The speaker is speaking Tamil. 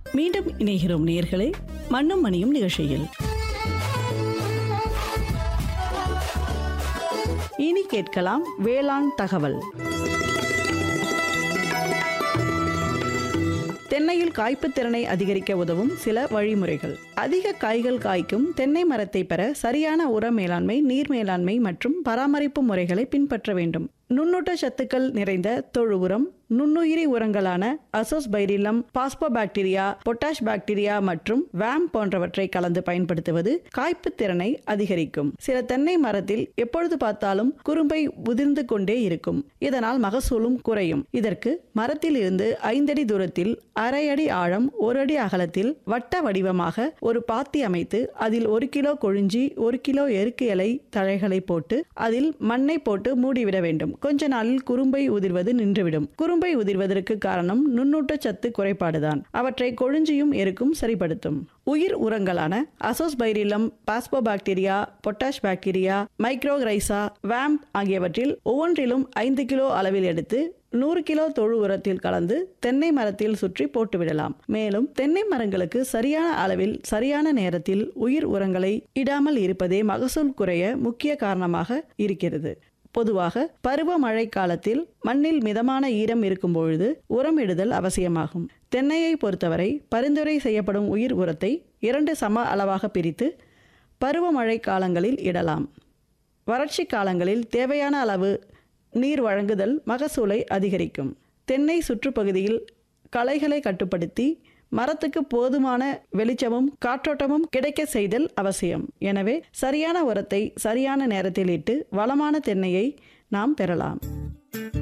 மீண்டும் இணைகிறோம் நேயர்களே, மண்ணும் மணியும் நிகழ்ச்சியில். இனி கேட்கலாம் வேளாண் தகவல். தென்னையில் காய்ப்பு திறனை அதிகரிக்க உதவும் சில வழிமுறைகள். அதிக காய்கள் காய்க்கும் தென்னை மரத்தை பெற சரியான உர மேலாண்மை, நீர் மேலாண்மை மற்றும் பராமரிப்பு முறைகளை பின்பற்ற வேண்டும். நுண்ணூட்ட சத்துக்கள் நிறைந்த தொழு உரம், நுண்ணுயிரி உரங்களான அசோஸ்பைரிலம், பாஸ்போபாக்டீரியா, பொட்டாஷ் பாக்டீரியா மற்றும் வேம் போன்றவற்றை கலந்து பயன்படுத்துவது காய்ப்பு திறனை அதிகரிக்கும். சில தென்னை மரத்தில் எப்பொழுது பார்த்தாலும் குறும்பை உதிர்ந்து கொண்டே இருக்கும். இதனால் மகசூலும் குறையும். இதற்கு மரத்தில் இருந்து 5 அடி தூரத்தில், அரை அடி ஆழம், 1 அடி அகலத்தில் வட்ட வடிவமாக ஒரு பாத்தி அமைத்து அதில் 1 கிலோ கொழிஞ்சி, 1 கிலோ எருக்கு இலை தழைகளை போட்டு அதில் மண்ணை போட்டு மூடிவிட வேண்டும். கொஞ்ச நாளில் குறும்பை உதிர்வது நின்றுவிடும். குறும்பை உதிர்வதற்கு காரணம் நுண்ணூட்ட சத்து குறைபாடுதான். அவற்றை கொழிஞ்சியும் எருக்கும் சரிப்படுத்தும். உயிர் உரங்களான அசோஸ்பைரிலம், பாஸ்போபாக்டீரியா, பொட்டாஷ் பாக்டீரியா, மைக்ரோகிரைசா, வேம்ப் ஆகியவற்றில் ஒவ்வொன்றிலும் 5 கிலோ அளவில் எடுத்து 100 கிலோ தொழு உரத்தில் கலந்து தென்னை மரத்தில் சுற்றி போட்டுவிடலாம். மேலும் தென்னை மரங்களுக்கு சரியான அளவில் சரியான நேரத்தில் உயிர் உரங்களை இடாமல் இருப்பதே மகசூல் குறைய முக்கிய காரணமாக இருக்கிறது. பொதுவாக பருவமழை காலத்தில் மண்ணில் மிதமான ஈரம் இருக்கும் பொழுது உரமிடுதல் அவசியமாகும். தென்னையை பொறுத்தவரை பரிந்துரை செய்யப்படும் உயிர் உரத்தை 2 சம அளவாக பிரித்து பருவமழை காலங்களில் இடலாம். வறட்சி காலங்களில் தேவையான அளவு நீர் வழங்குதல் மகசூலை அதிகரிக்கும். தென்னை சுற்றுப்பகுதியில் களைகளை கட்டுப்படுத்தி மரத்துக்கு போதுமான வெளிச்சமும் காற்றோட்டமும் கிடைக்க செய்தல் அவசியம். எனவே சரியான உரத்தை சரியான நேரத்தில் இட்டு வளமான தென்னையை நாம் பெறலாம்.